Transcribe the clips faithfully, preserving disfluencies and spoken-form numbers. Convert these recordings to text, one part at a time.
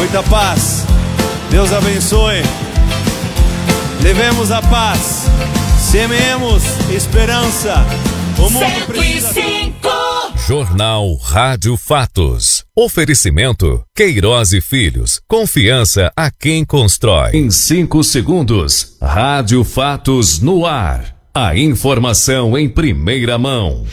muita paz. Deus abençoe. Levemos a paz, semeemos esperança. O mundo precisa... cento e cinco Jornal Rádio Fatos. Oferecimento Queiroz e Filhos. Confiança a quem constrói. Em cinco segundos, Rádio Fatos no ar. A informação em primeira mão.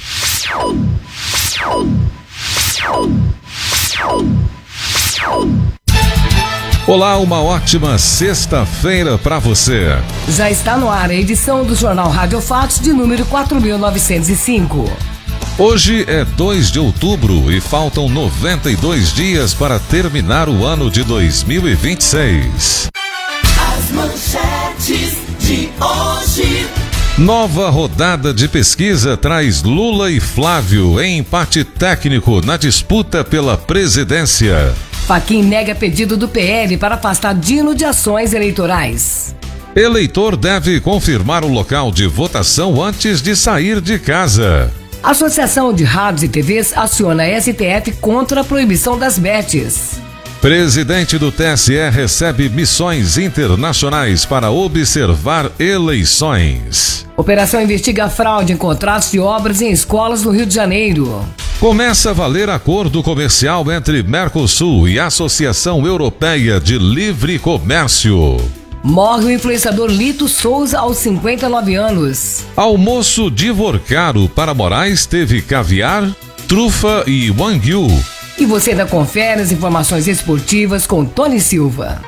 Olá, uma ótima sexta-feira para você. Já está no ar a edição do Jornal Rádio Fatos de número quatro mil novecentos e cinco. Hoje é dois de outubro e faltam noventa e dois dias para terminar o ano de dois mil e vinte e seis. As manchetes de hoje. Nova rodada de pesquisa traz Lula e Flávio em empate técnico na disputa pela presidência. Fachin nega pedido do P L para afastar Dino de ações eleitorais. Eleitor deve confirmar o local de votação antes de sair de casa. A Associação de Rádios e T Vs aciona a S T F contra a proibição das bets. Presidente do T S E recebe missões internacionais para observar eleições. Operação investiga fraude em contratos de obras em escolas no Rio de Janeiro. Começa a valer acordo comercial entre Mercosul e a Associação Europeia de Livre Comércio. Morre o influenciador Lito Souza aos cinquenta e nove anos. Almoço divorcaro para Moraes teve caviar, trufa e wagyu. E você ainda confere as informações esportivas com Tony Silva.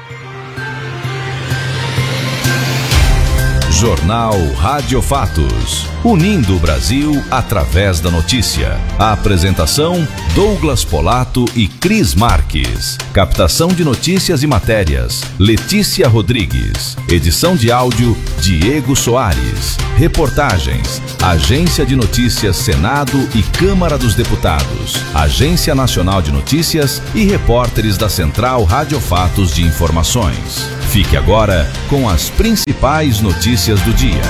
Jornal Rádio Fatos. Unindo o Brasil através da notícia. A apresentação: Douglas Polato e Cris Marques. Captação de notícias e matérias: Letícia Rodrigues. Edição de áudio: Diego Soares. Reportagens: Agência de Notícias Senado e Câmara dos Deputados, Agência Nacional de Notícias e repórteres da Central Rádio Fatos de Informações. Fique agora com as principais notícias do dia.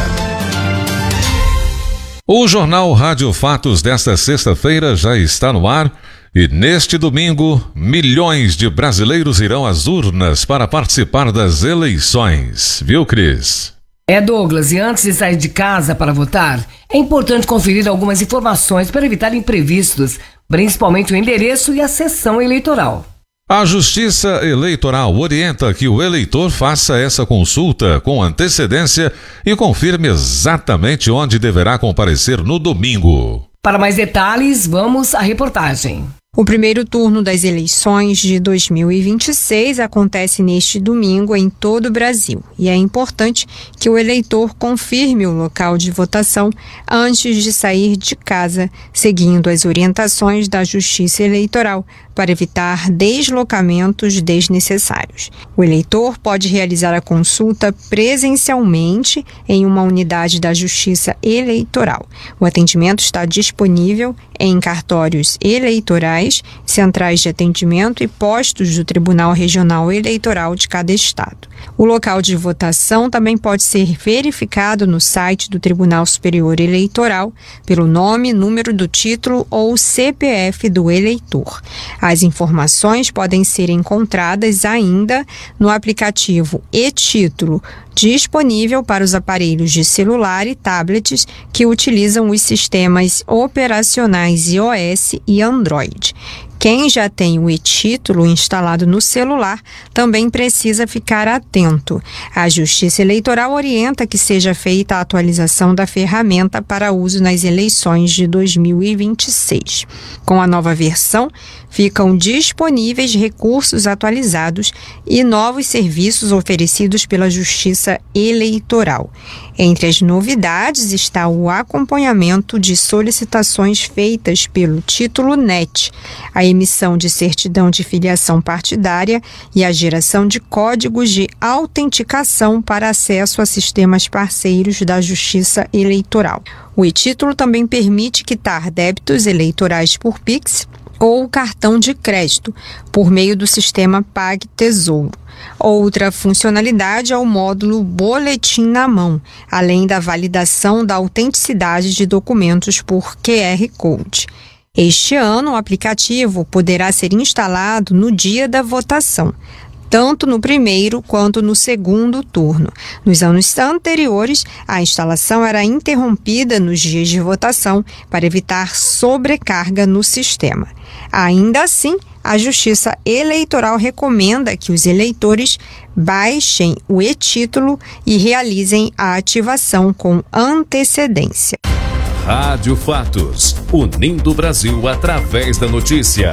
O Jornal Rádio Fatos desta sexta-feira já está no ar e neste domingo, milhões de brasileiros irão às urnas para participar das eleições. Viu, Cris? É, Douglas, e antes de sair de casa para votar, é importante conferir algumas informações para evitar imprevistos, principalmente o endereço e a sessão eleitoral. A Justiça Eleitoral orienta que o eleitor faça essa consulta com antecedência e confirme exatamente onde deverá comparecer no domingo. Para mais detalhes, vamos à reportagem. O primeiro turno das eleições de dois mil e vinte e seis acontece neste domingo em todo o Brasil e é importante que o eleitor confirme o local de votação antes de sair de casa, seguindo as orientações da Justiça Eleitoral para evitar deslocamentos desnecessários. O eleitor pode realizar a consulta presencialmente em uma unidade da Justiça Eleitoral. O atendimento está disponível em cartórios eleitorais, centrais de atendimento e postos do Tribunal Regional Eleitoral de cada estado. O local de votação também pode ser verificado no site do Tribunal Superior Eleitoral pelo nome, número do título ou C P F do eleitor. As informações podem ser encontradas ainda no aplicativo e-Título, disponível para os aparelhos de celular e tablets que utilizam os sistemas operacionais iOS e Android. Quem já tem o e-Título instalado no celular também precisa ficar atento. A Justiça Eleitoral orienta que seja feita a atualização da ferramenta para uso nas eleições de dois mil e vinte e seis. Com a nova versão, ficam disponíveis recursos atualizados e novos serviços oferecidos pela Justiça Eleitoral. Entre as novidades está o acompanhamento de solicitações feitas pelo Título N E T, a emissão de certidão de filiação partidária e a geração de códigos de autenticação para acesso a sistemas parceiros da Justiça Eleitoral. O e-Título também permite quitar débitos eleitorais por Pix ou cartão de crédito, por meio do sistema PagTesouro. Outra funcionalidade é o módulo Boletim na Mão, além da validação da autenticidade de documentos por Q R Code. Este ano, o aplicativo poderá ser instalado no dia da votação, tanto no primeiro quanto no segundo turno. Nos anos anteriores, a instalação era interrompida nos dias de votação para evitar sobrecarga no sistema. Ainda assim, a Justiça Eleitoral recomenda que os eleitores baixem o e-título e realizem a ativação com antecedência. Rádio Fatos, unindo o Brasil através da notícia.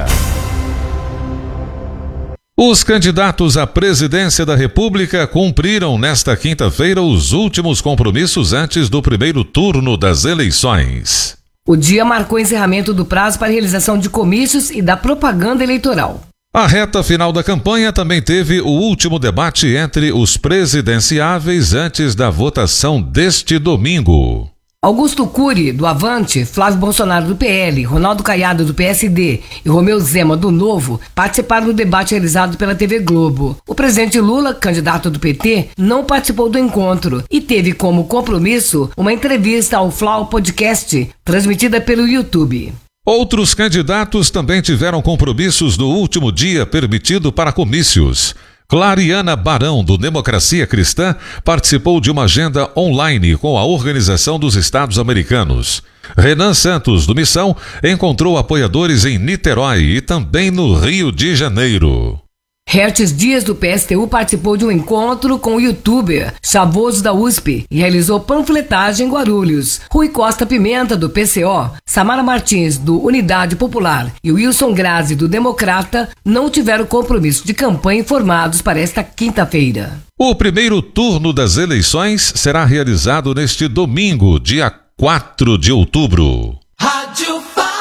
Os candidatos à presidência da República cumpriram nesta quinta-feira os últimos compromissos antes do primeiro turno das eleições. O dia marcou o encerramento do prazo para a realização de comícios e da propaganda eleitoral. A reta final da campanha também teve o último debate entre os presidenciáveis antes da votação deste domingo. Augusto Cury, do Avante, Flávio Bolsonaro, do P L, Ronaldo Caiado, do P S D e Romeu Zema, do Novo, participaram do debate realizado pela T V Globo. O presidente Lula, candidato do P T, não participou do encontro e teve como compromisso uma entrevista ao Flow Podcast, transmitida pelo YouTube. Outros candidatos também tiveram compromissos no último dia permitido para comícios. Clariana Barão, do Democracia Cristã, participou de uma agenda online com a Organização dos Estados Americanos. Renan Santos, do Missão, encontrou apoiadores em Niterói e também no Rio de Janeiro. Hertz Dias, do P S T U, participou de um encontro com o youtuber Chavoso, da U S P, e realizou panfletagem em Guarulhos. Rui Costa Pimenta, do P C O, Samara Martins, do Unidade Popular, e Wilson Grazi, do Democrata, não tiveram compromisso de campanha informados para esta quinta-feira. O primeiro turno das eleições será realizado neste domingo, dia quatro de outubro. Rádio Fatos.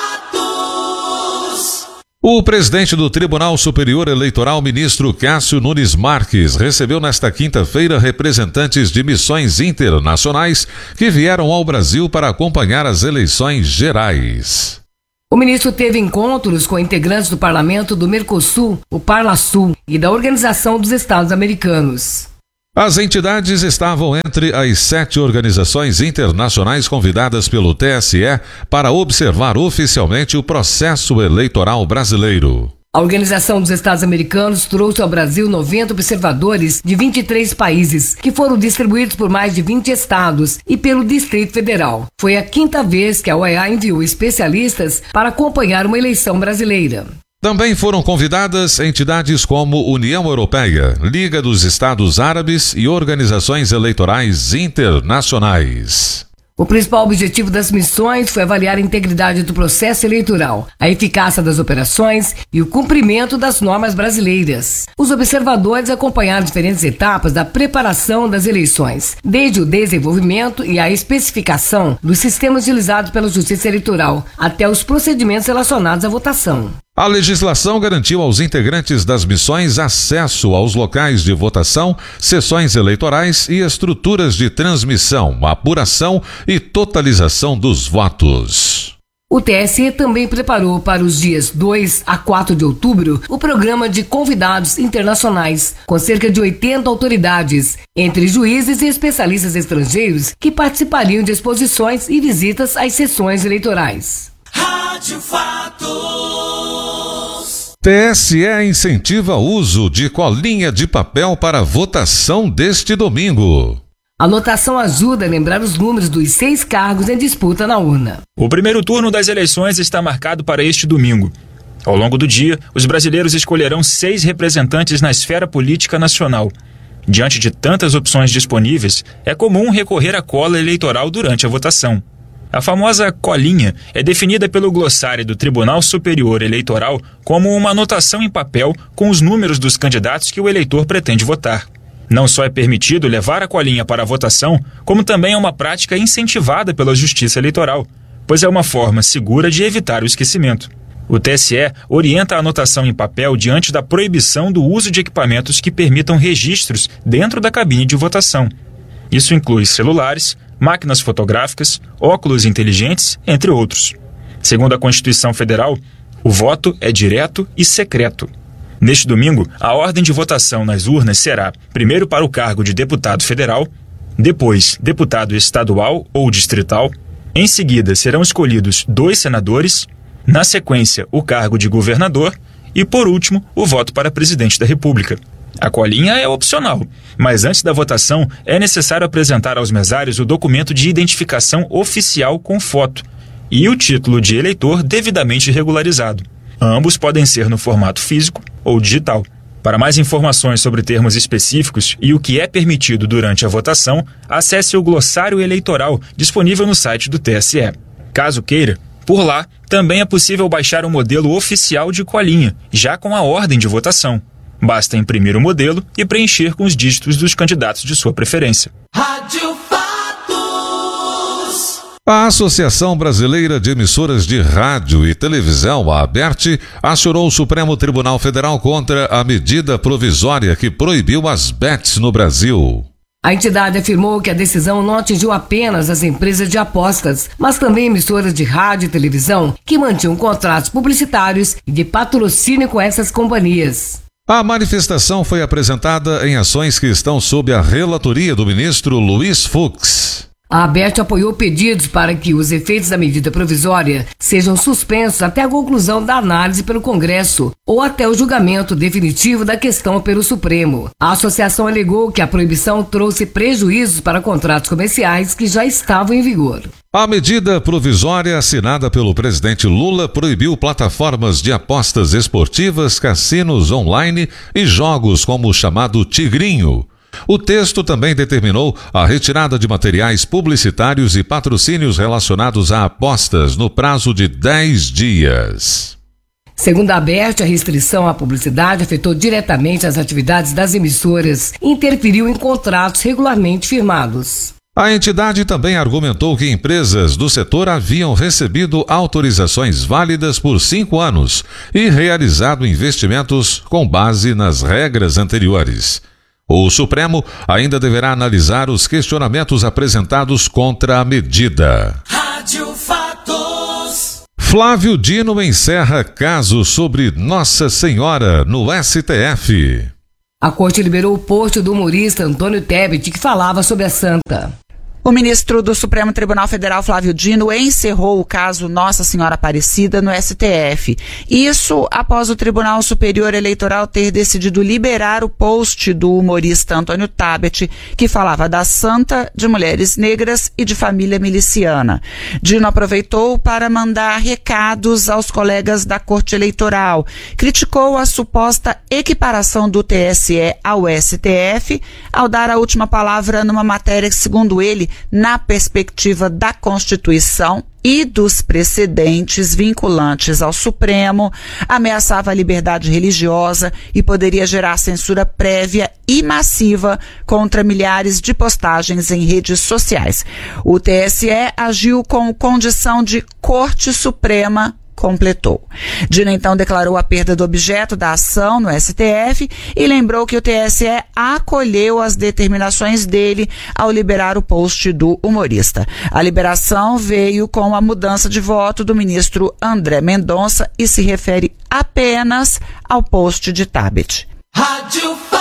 O presidente do Tribunal Superior Eleitoral, ministro Cássio Nunes Marques, recebeu nesta quinta-feira representantes de missões internacionais que vieram ao Brasil para acompanhar as eleições gerais. O ministro teve encontros com integrantes do Parlamento do Mercosul, o Parlasul, e da Organização dos Estados Americanos. As entidades estavam entre as sete organizações internacionais convidadas pelo T S E para observar oficialmente o processo eleitoral brasileiro. A Organização dos Estados Americanos trouxe ao Brasil noventa observadores de vinte e três países, que foram distribuídos por mais de vinte estados e pelo Distrito Federal. Foi a quinta vez que a O E A enviou especialistas para acompanhar uma eleição brasileira. Também foram convidadas entidades como União Europeia, Liga dos Estados Árabes e organizações eleitorais internacionais. O principal objetivo das missões foi avaliar a integridade do processo eleitoral, a eficácia das operações e o cumprimento das normas brasileiras. Os observadores acompanharam diferentes etapas da preparação das eleições, desde o desenvolvimento e a especificação dos sistemas utilizados pela Justiça Eleitoral, até os procedimentos relacionados à votação. A legislação garantiu aos integrantes das missões acesso aos locais de votação, sessões eleitorais e estruturas de transmissão, apuração e totalização dos votos. O T S E também preparou para os dias dois a quatro de outubro o programa de convidados internacionais, com cerca de oitenta autoridades, entre juízes e especialistas estrangeiros, que participariam de exposições e visitas às sessões eleitorais. Rádio Fatos. T S E incentiva o uso de colinha de papel para votação deste domingo. A anotação ajuda a lembrar os números dos seis cargos em disputa na urna. O primeiro turno das eleições está marcado para este domingo. Ao longo do dia, os brasileiros escolherão seis representantes na esfera política nacional. Diante de tantas opções disponíveis, é comum recorrer à cola eleitoral durante a votação. A famosa colinha é definida pelo glossário do Tribunal Superior Eleitoral como uma anotação em papel com os números dos candidatos que o eleitor pretende votar. Não só é permitido levar a colinha para a votação, como também é uma prática incentivada pela Justiça Eleitoral, pois é uma forma segura de evitar o esquecimento. O T S E orienta a anotação em papel diante da proibição do uso de equipamentos que permitam registros dentro da cabine de votação. Isso inclui celulares, máquinas fotográficas, óculos inteligentes, entre outros. Segundo a Constituição Federal, o voto é direto e secreto. Neste domingo, a ordem de votação nas urnas será, primeiro para o cargo de deputado federal, depois deputado estadual ou distrital, em seguida serão escolhidos dois senadores, Na sequência, o cargo de governador e, por último, o voto para presidente da República. A colinha é opcional, mas antes da votação é necessário apresentar aos mesários o documento de identificação oficial com foto e o título de eleitor devidamente regularizado. Ambos podem ser no formato físico ou digital. Para mais informações sobre termos específicos e o que é permitido durante a votação, acesse o glossário eleitoral disponível no site do T S E. Caso queira, por lá também é possível baixar o modelo oficial de colinha, já com a ordem de votação. Basta imprimir o modelo e preencher com os dígitos dos candidatos de sua preferência. Rádio Fatos. A Associação Brasileira de Emissoras de Rádio e Televisão, a ABERT, acionou o Supremo Tribunal Federal contra a medida provisória que proibiu as bets no Brasil. A entidade afirmou que a decisão não atingiu apenas as empresas de apostas, mas também emissoras de rádio e televisão que mantinham contratos publicitários e de patrocínio com essas companhias. A manifestação foi apresentada em ações que estão sob a relatoria do ministro Luiz Fux. A ABERT apoiou pedidos para que os efeitos da medida provisória sejam suspensos até a conclusão da análise pelo Congresso ou até o julgamento definitivo da questão pelo Supremo. A associação alegou que a proibição trouxe prejuízos para contratos comerciais que já estavam em vigor. A medida provisória assinada pelo presidente Lula proibiu plataformas de apostas esportivas, cassinos online e jogos como o chamado Tigrinho. O texto também determinou a retirada de materiais publicitários e patrocínios relacionados a apostas no prazo de dez dias. Segundo a ABERT, a restrição à publicidade afetou diretamente as atividades das emissoras e interferiu em contratos regularmente firmados. A entidade também argumentou que empresas do setor haviam recebido autorizações válidas por cinco anos e realizado investimentos com base nas regras anteriores. O Supremo ainda deverá analisar os questionamentos apresentados contra a medida. Rádio Fatos. Flávio Dino encerra caso sobre Nossa Senhora no S T F. A corte liberou o post do humorista Antônio Tebet, que falava sobre a santa. O ministro do Supremo Tribunal Federal, Flávio Dino, encerrou o caso Nossa Senhora Aparecida no S T F. Isso após o Tribunal Superior Eleitoral ter decidido liberar o post do humorista Antônio Tebet, que falava da santa, de mulheres negras e de família miliciana. Dino aproveitou para mandar recados aos colegas da Corte Eleitoral. Criticou a suposta equiparação do T S E ao S T F, ao dar a última palavra numa matéria que, segundo ele, na perspectiva da Constituição e dos precedentes vinculantes ao Supremo, ameaçava a liberdade religiosa e poderia gerar censura prévia e massiva contra milhares de postagens em redes sociais. O T S E agiu com condição de Corte Suprema, completou. Dino então declarou a perda do objeto da ação no S T F e lembrou que o T S E acolheu as determinações dele ao liberar o post do humorista. A liberação veio com a mudança de voto do ministro André Mendonça e se refere apenas ao post de Tebet. Rádio Fatos.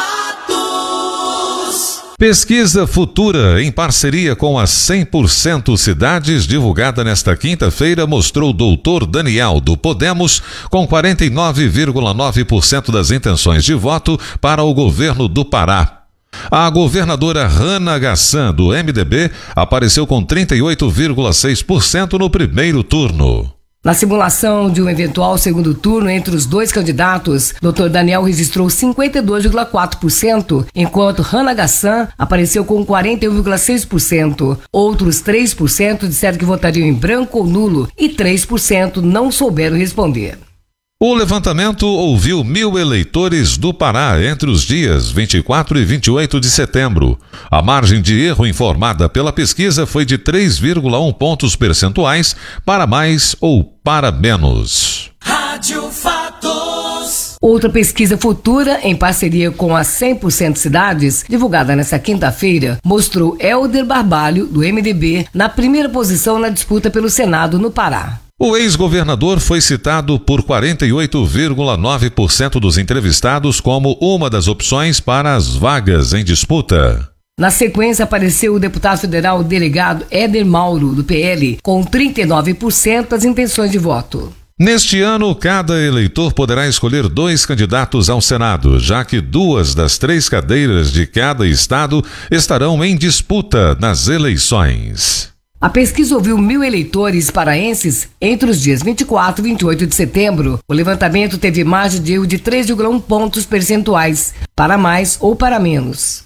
Pesquisa Futura, em parceria com a cem por cento Cidades, divulgada nesta quinta-feira, mostrou o doutor Daniel, do Podemos, com quarenta e nove vírgula nove por cento das intenções de voto para o governo do Pará. A governadora Rana Gassan, do M D B, apareceu com trinta e oito vírgula seis por cento no primeiro turno. Na simulação de um eventual segundo turno entre os dois candidatos, doutor Daniel registrou cinquenta e dois vírgula quatro por cento, enquanto Rana Gassan apareceu com quarenta e um vírgula seis por cento. Outros três por cento disseram que votariam em branco ou nulo e três por cento não souberam responder. O levantamento ouviu mil eleitores do Pará entre os dias vinte e quatro e vinte e oito de setembro. A margem de erro informada pela pesquisa foi de três vírgula um pontos percentuais para mais ou para menos. Rádio Fatos. Outra pesquisa futura, em parceria com a cem por cento Cidades, divulgada nesta quinta-feira, mostrou Helder Barbalho, do M D B, na primeira posição na disputa pelo Senado no Pará. O ex-governador foi citado por quarenta e oito vírgula nove por cento dos entrevistados como uma das opções para as vagas em disputa. Na sequência, apareceu o deputado federal delegado Éder Mauro, do P L, com trinta e nove por cento das intenções de voto. Neste ano, cada eleitor poderá escolher dois candidatos ao Senado, já que duas das três cadeiras de cada estado estarão em disputa nas eleições. A pesquisa ouviu mil eleitores paraenses entre os dias vinte e quatro e vinte e oito de setembro. O levantamento teve margem de erro de três vírgula um pontos percentuais, para mais ou para menos.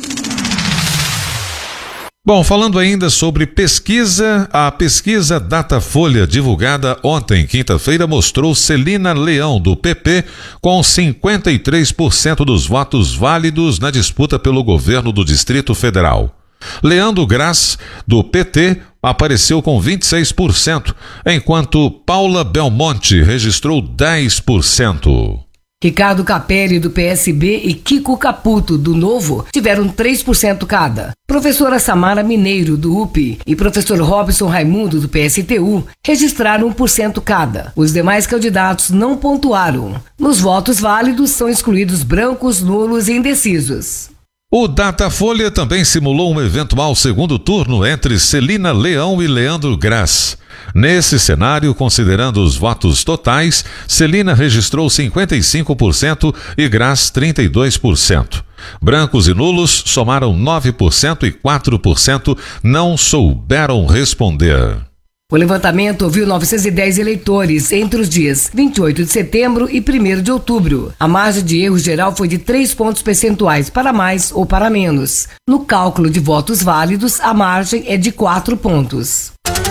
Bom, falando ainda sobre pesquisa, a pesquisa Datafolha divulgada ontem, quinta-feira, mostrou Celina Leão, do P P, com cinquenta e três por cento dos votos válidos na disputa pelo governo do Distrito Federal. Leandro Graz, do P T, apareceu com vinte e seis por cento, enquanto Paula Belmonte registrou dez por cento. Ricardo Capelli, do P S B, e Kiko Caputo, do Novo, tiveram três por cento cada. Professora Samara Mineiro, do U P, e professor Robson Raimundo, do P S T U, registraram um por cento cada. Os demais candidatos não pontuaram. Nos votos válidos são excluídos brancos, nulos e indecisos. O Datafolha também simulou um eventual segundo turno entre Celina Leão e Leandro Graz. Nesse cenário, considerando os votos totais, Celina registrou cinquenta e cinco por cento e Graz trinta e dois por cento. Brancos e nulos somaram nove por cento e quatro por cento não souberam responder. O levantamento ouviu novecentos e dez eleitores entre os dias vinte e oito de setembro e primeiro de outubro. A margem de erro geral foi de três pontos percentuais para mais ou para menos. No cálculo de votos válidos, a margem é de quatro pontos.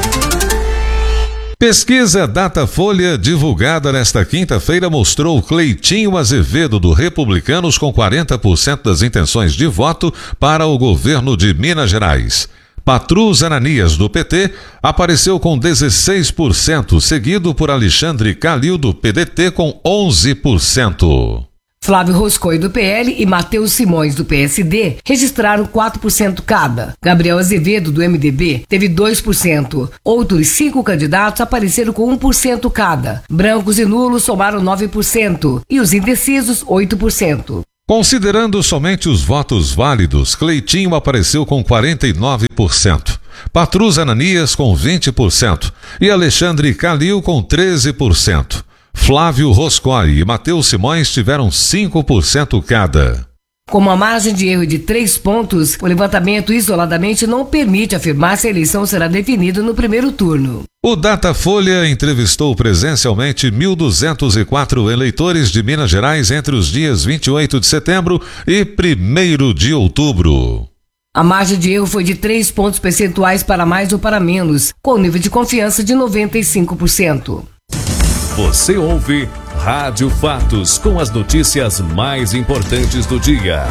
Pesquisa Datafolha divulgada nesta quinta-feira mostrou Cleitinho Azevedo, do Republicanos, com quarenta por cento das intenções de voto para o governo de Minas Gerais. Patrus Ananias, do P T, apareceu com dezesseis por cento, seguido por Alexandre Calil, do P D T, com onze por cento. Flávio Roscoe, do P L, e Matheus Simões, do P S D, registraram quatro por cento cada. Gabriel Azevedo, do M D B, teve dois por cento. Outros cinco candidatos apareceram com um por cento cada. Brancos e nulos somaram nove por cento e os indecisos oito por cento. Considerando somente os votos válidos, Cleitinho apareceu com quarenta e nove por cento, Patrus Ananias com vinte por cento e Alexandre Calil com treze por cento. Flávio Roscoe e Matheus Simões tiveram cinco por cento cada. Como a margem de erro é de três pontos, o levantamento isoladamente não permite afirmar se a eleição será definida no primeiro turno. O Datafolha entrevistou presencialmente mil duzentos e quatro eleitores de Minas Gerais entre os dias vinte e oito de setembro e primeiro de outubro. A margem de erro foi de três pontos percentuais para mais ou para menos, com nível de confiança de noventa e cinco por cento. Você ouve Rádio Fatos, com as notícias mais importantes do dia.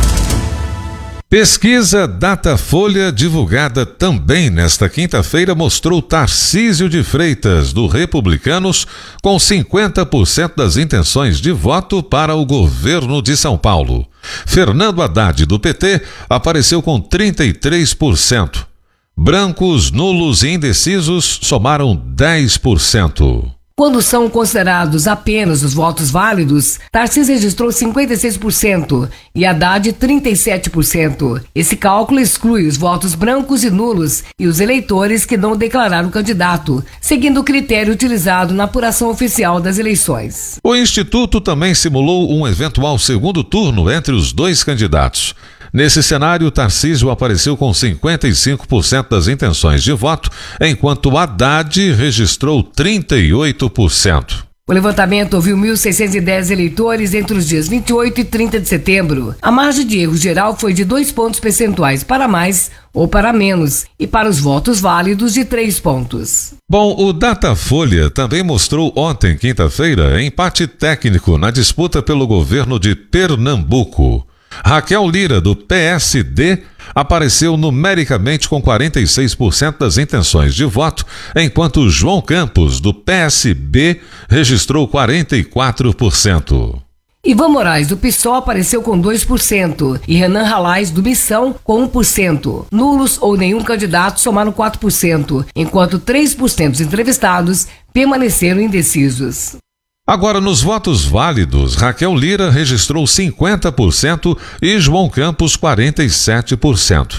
Pesquisa Datafolha divulgada também nesta quinta-feira mostrou Tarcísio de Freitas, do Republicanos, com cinquenta por cento das intenções de voto para o governo de São Paulo. Fernando Haddad, do P T, apareceu com trinta e três por cento. Brancos, nulos e indecisos somaram dez por cento. Quando são considerados apenas os votos válidos, Tarcísio registrou cinquenta e seis por cento e Haddad trinta e sete por cento. Esse cálculo exclui os votos brancos e nulos e os eleitores que não declararam o candidato, seguindo o critério utilizado na apuração oficial das eleições. O Instituto também simulou um eventual segundo turno entre os dois candidatos. Nesse cenário, Tarcísio apareceu com cinquenta e cinco por cento das intenções de voto, enquanto Haddad registrou trinta e oito por cento. O levantamento ouviu mil seiscentos e dez eleitores entre os dias vinte e oito e trinta de setembro. A margem de erro geral foi de dois pontos percentuais para mais ou para menos, e para os votos válidos de três pontos. Bom, o Datafolha também mostrou ontem, quinta-feira, empate técnico na disputa pelo governo de Pernambuco. Raquel Lira, do P S D, apareceu numericamente com quarenta e seis por cento das intenções de voto, enquanto João Campos, do P S B, registrou quarenta e quatro por cento. Ivan Moraes, do PSOL, apareceu com dois por cento e Renan Ralais, do Missão, com um por cento. Nulos ou nenhum candidato somaram quatro por cento, enquanto três por cento dos entrevistados permaneceram indecisos. Agora, nos votos válidos, Raquel Lira registrou cinquenta por cento e João Campos quarenta e sete por cento.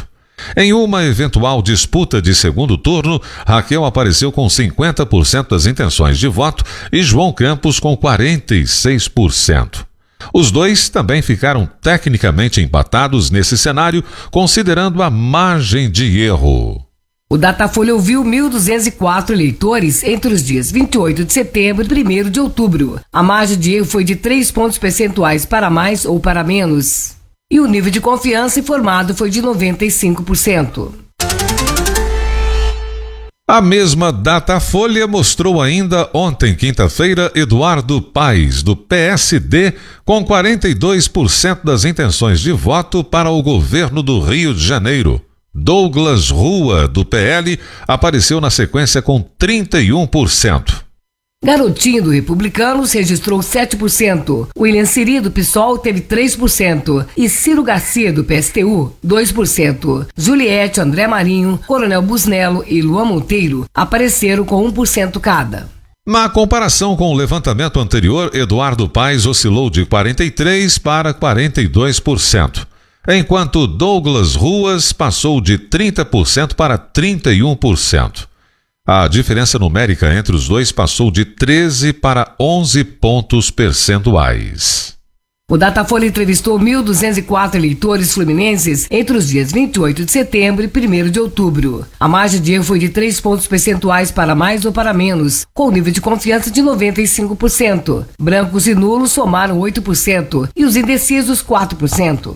Em uma eventual disputa de segundo turno, Raquel apareceu com cinquenta por cento das intenções de voto e João Campos com quarenta e seis por cento. Os dois também ficaram tecnicamente empatados nesse cenário, considerando a margem de erro. O Datafolha ouviu mil duzentos e quatro eleitores entre os dias vinte e oito de setembro e primeiro de outubro. A margem de erro foi de três pontos percentuais para mais ou para menos. E o nível de confiança informado foi de noventa e cinco por cento. A mesma Datafolha mostrou ainda ontem, quinta-feira, Eduardo Paes, do P S D, com quarenta e dois por cento das intenções de voto para o governo do Rio de Janeiro. Douglas Rua, do P L, apareceu na sequência com trinta e um por cento. Garotinho do Republicanos registrou sete por cento. William Siri, do PSOL, teve três por cento. E Ciro Garcia, do P S T U, dois por cento. Juliette, André Marinho, Coronel Busnello e Luan Monteiro apareceram com um por cento cada. Na comparação com o levantamento anterior, Eduardo Paes oscilou de quarenta e três por cento para quarenta e dois por cento. Enquanto Douglas Ruas passou de trinta por cento para trinta e um por cento. A diferença numérica entre os dois passou de treze para onze pontos percentuais. O Datafolha entrevistou mil duzentos e quatro eleitores fluminenses entre os dias vinte e oito de setembro e primeiro de outubro. A margem de erro foi de três pontos percentuais para mais ou para menos, com nível de confiança de noventa e cinco por cento. Brancos e nulos somaram oito por cento e os indecisos quatro por cento.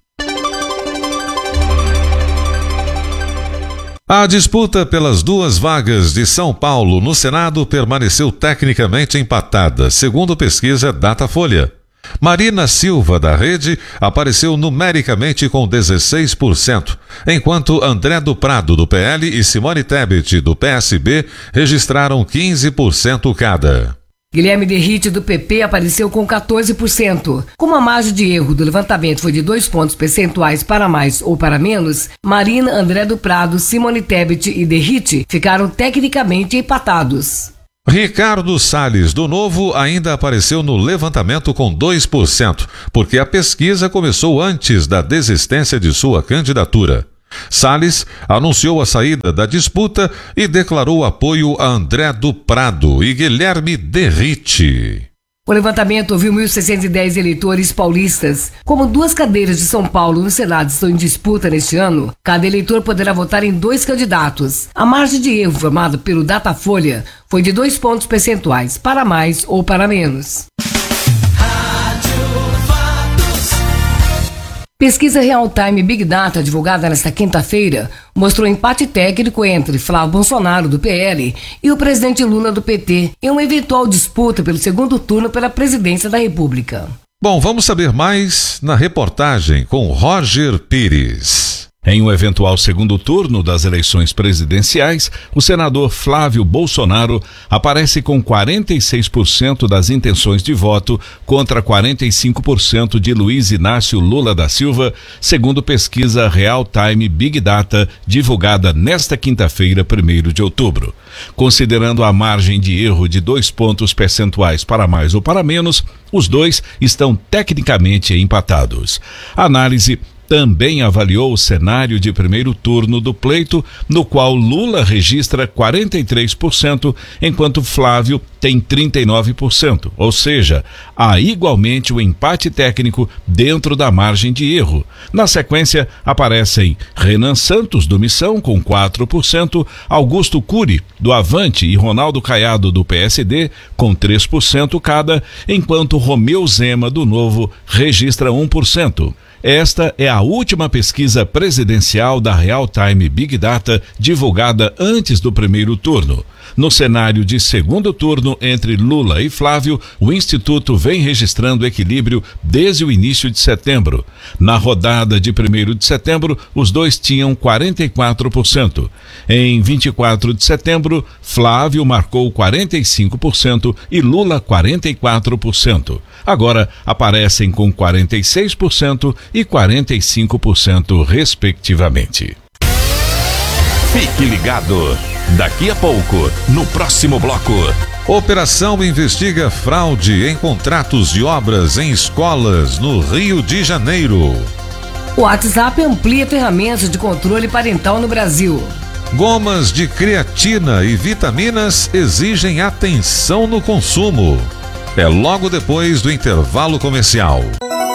A disputa pelas duas vagas de São Paulo no Senado permaneceu tecnicamente empatada, segundo pesquisa Datafolha. Marina Silva, da Rede, apareceu numericamente com dezesseis por cento, enquanto André do Prado, do P L, e Simone Tebet, do P S B, registraram quinze por cento cada. Guilherme Derrite, do P P, apareceu com quatorze por cento. Como a margem de erro do levantamento foi de dois pontos percentuais para mais ou para menos, Marina, André do Prado, Simone Tebet e Derrite ficaram tecnicamente empatados. Ricardo Salles, do Novo, ainda apareceu no levantamento com dois por cento, porque a pesquisa começou antes da desistência de sua candidatura. Salles anunciou a saída da disputa e declarou apoio a André do Prado e Guilherme Derrite. O levantamento ouviu mil seiscentos e dez eleitores paulistas. Como duas cadeiras de São Paulo no Senado estão em disputa neste ano, cada eleitor poderá votar em dois candidatos. A margem de erro formada pelo Datafolha foi de dois pontos percentuais, para mais ou para menos. Pesquisa Real Time Big Data, divulgada nesta quinta-feira, mostrou empate técnico entre Flávio Bolsonaro, do P L, e o presidente Lula, do P T, em uma eventual disputa pelo segundo turno pela presidência da República. Bom, vamos saber mais na reportagem com Roger Pires. Em um eventual segundo turno das eleições presidenciais, o senador Flávio Bolsonaro aparece com quarenta e seis por cento das intenções de voto contra quarenta e cinco por cento de Luiz Inácio Lula da Silva, segundo pesquisa Real Time Big Data, divulgada nesta quinta-feira, primeiro de outubro. Considerando a margem de erro de dois pontos percentuais para mais ou para menos, os dois estão tecnicamente empatados. A análise também avaliou o cenário de primeiro turno do pleito, no qual Lula registra quarenta e três por cento, enquanto Flávio tem trinta e nove por cento, ou seja, há igualmente o empate técnico dentro da margem de erro. Na sequência, aparecem Renan Santos, do Missão, com quatro por cento, Augusto Cury, do Avante, e Ronaldo Caiado, do P S D, com três por cento cada, enquanto Romeu Zema, do Novo, registra um por cento. Esta é a última pesquisa presidencial da Real Time Big Data divulgada antes do primeiro turno. No cenário de segundo turno entre Lula e Flávio, o Instituto vem registrando equilíbrio desde o início de setembro. Na rodada de primeiro de setembro, os dois tinham quarenta e quatro por cento. Em vinte e quatro de setembro, Flávio marcou quarenta e cinco por cento e Lula quarenta e quatro por cento. Agora aparecem com quarenta e seis por cento e quarenta e cinco por cento, respectivamente. Fique ligado. Daqui a pouco, no próximo bloco. Operação investiga fraude em contratos de obras em escolas no Rio de Janeiro. O WhatsApp amplia ferramentas de controle parental no Brasil. Gomas de creatina e vitaminas exigem atenção no consumo. É logo depois do intervalo comercial.